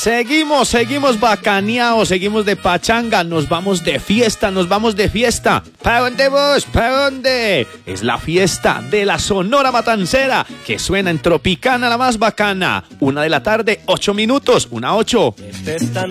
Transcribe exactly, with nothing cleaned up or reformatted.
Seguimos, seguimos bacaneados, seguimos de pachanga, nos vamos de fiesta, nos vamos de fiesta. ¿Para dónde vos? ¿Para dónde? Es la fiesta de la Sonora Matancera, que suena en Tropicana la más bacana. Una de la tarde, ocho minutos, una ocho. Esta